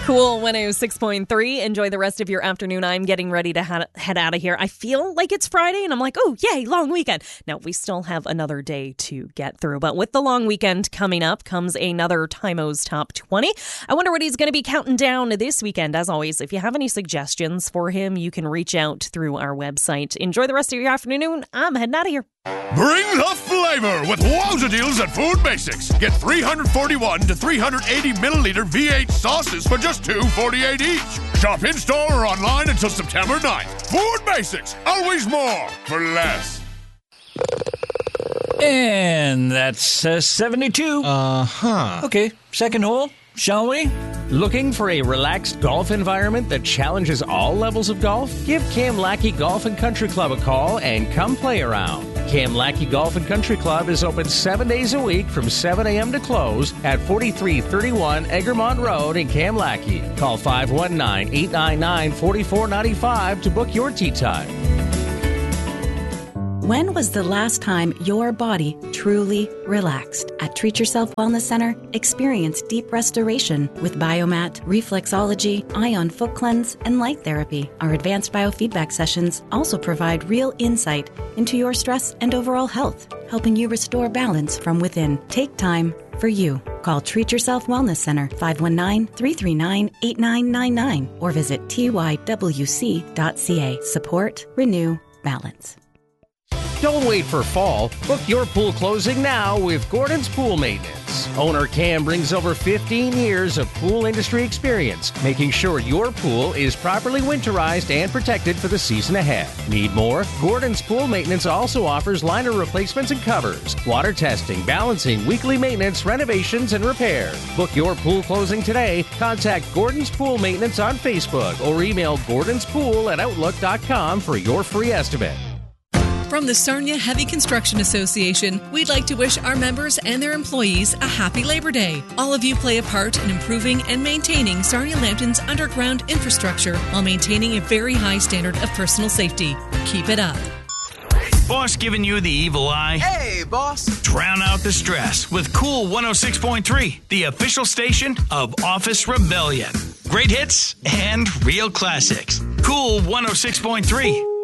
Cool 106.3. Enjoy the rest of your afternoon. I'm getting ready to head out of here. I feel like it's Friday and I'm like, oh, yay, long weekend. Now, we still have another day to get through. But with the long weekend coming up comes another Timo's Top 20. I wonder what he's going to be counting down this weekend. As always, if you have any suggestions for him, you can reach out through our website. Enjoy the rest of your afternoon. I'm heading out of here. Bring the flavor with wowza deals at Food Basics. Get 341 to 380 milliliter V8 sauces for just $2.48 each. Shop in-store or online until September 9th. Food Basics, always more for less. And that's 72. Okay, second hole, shall we? Looking for a relaxed golf environment that challenges all levels of golf? Give Cam Lackey Golf and Country Club a call and come play around. Cam Lackey Golf and Country Club is open 7 days a week from 7 a.m. to close at 4331 Egremont Road in Cam Lackey. Call 519-899-4495 to book your tee time. When was the last time your body truly relaxed? At Treat Yourself Wellness Center, experience deep restoration with Biomat, reflexology, ion foot cleanse, and light therapy. Our advanced biofeedback sessions also provide real insight into your stress and overall health, helping you restore balance from within. Take time for you. Call Treat Yourself Wellness Center 519-339-8999 or visit tywc.ca. Support, renew, balance. Don't wait for fall. Book your pool closing now with Gordon's Pool Maintenance. Owner Cam brings over 15 years of pool industry experience, making sure your pool is properly winterized and protected for the season ahead. Need more? Gordon's Pool Maintenance also offers liner replacements and covers, water testing, balancing, weekly maintenance, renovations, and repairs. Book your pool closing today. Contact Gordon's Pool Maintenance on Facebook or email gordonspool@outlook.com for your free estimate. From the Sarnia Heavy Construction Association, we'd like to wish our members and their employees a happy Labor Day. All of you play a part in improving and maintaining Sarnia-Lambton's underground infrastructure while maintaining a very high standard of personal safety. Keep it up. Boss giving you the evil eye? Hey, boss. Drown out the stress with Cool 106.3, the official station of Office Rebellion. Great hits and real classics. Cool 106.3.